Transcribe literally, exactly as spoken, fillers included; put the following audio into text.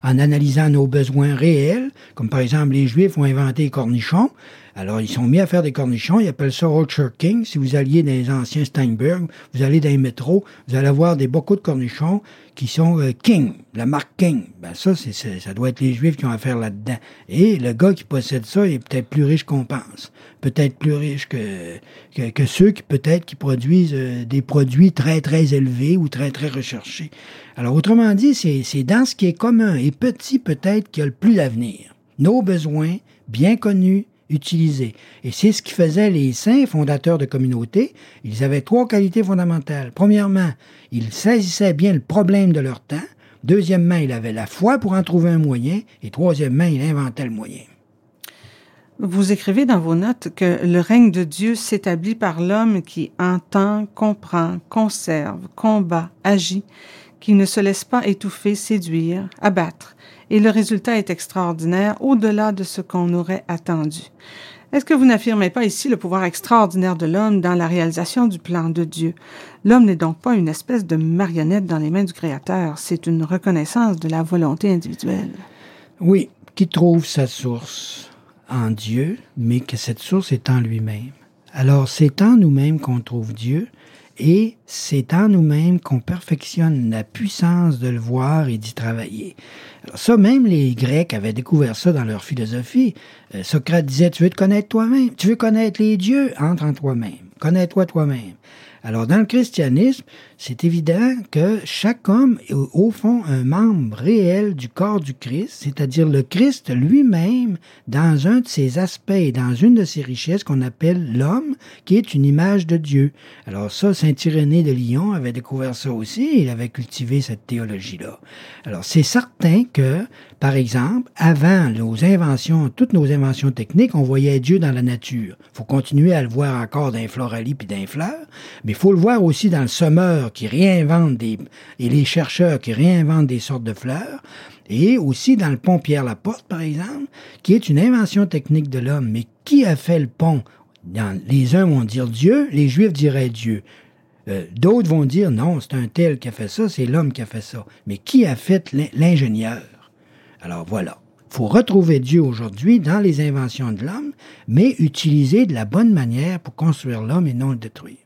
en analysant nos besoins réels, comme par exemple les Juifs ont inventé les cornichons. Alors, ils sont mis à faire des cornichons, ils appellent ça Orchard King. Si vous alliez dans les anciens Steinberg, vous allez dans les métros, vous allez voir des beaucoup de cornichons qui sont euh, King, la marque King. Ben ça, c'est, c'est, ça doit être les Juifs qui ont affaire là-dedans. Et le gars qui possède ça, il est peut-être plus riche qu'on pense. Peut-être plus riche que, que, que ceux qui, peut-être, qui produisent euh, des produits très, très élevés ou très, très recherchés. Alors, autrement dit, c'est, c'est dans ce qui est commun et petit, peut-être, qu'il y a le plus d'avenir. Nos besoins, bien connus, utilisés. Et c'est ce qui faisait les saints fondateurs de communautés. Ils avaient trois qualités fondamentales. Premièrement, ils saisissaient bien le problème de leur temps. Deuxièmement, ils avaient la foi pour en trouver un moyen. Et troisièmement, ils inventaient le moyen. Vous écrivez dans vos notes que le règne de Dieu s'établit par l'homme qui entend, comprend, conserve, combat, agit, qui ne se laisse pas étouffer, séduire, abattre. Et le résultat est extraordinaire, au-delà de ce qu'on aurait attendu. Est-ce que vous n'affirmez pas ici le pouvoir extraordinaire de l'homme dans la réalisation du plan de Dieu? L'homme n'est donc pas une espèce de marionnette dans les mains du Créateur, c'est une reconnaissance de la volonté individuelle. Oui, qui trouve sa source en Dieu, mais que cette source est en lui-même. Alors, c'est en nous-mêmes qu'on trouve Dieu, et c'est en nous-mêmes qu'on perfectionne la puissance de le voir et d'y travailler. Alors ça, même les Grecs avaient découvert ça dans leur philosophie. Euh, Socrate disait, tu veux te connaître toi-même? Tu veux connaître les dieux? Entre en toi-même. Connais-toi toi-même. Alors, dans le christianisme, c'est évident que chaque homme est, au fond, un membre réel du corps du Christ, c'est-à-dire le Christ lui-même, dans un de ses aspects et dans une de ses richesses qu'on appelle l'homme, qui est une image de Dieu. Alors ça, saint Irénée de Lyon avait découvert ça aussi, il avait cultivé cette théologie-là. Alors, c'est certain que, par exemple, avant nos inventions, toutes nos inventions techniques, on voyait Dieu dans la nature. Il faut continuer à le voir encore dans les floralis puis dans les fleurs, mais il faut le voir aussi dans le semeur qui réinvente des... et les chercheurs qui réinventent des sortes de fleurs, et aussi dans le pont Pierre-Laporte, par exemple, qui est une invention technique de l'homme. Mais qui a fait le pont? Dans, les uns vont dire Dieu, les Juifs diraient Dieu. Euh, d'autres vont dire non, c'est un tel qui a fait ça, c'est l'homme qui a fait ça. Mais qui a fait l'ingénieur? Alors voilà. Il faut retrouver Dieu aujourd'hui dans les inventions de l'homme, mais utiliser de la bonne manière pour construire l'homme et non le détruire.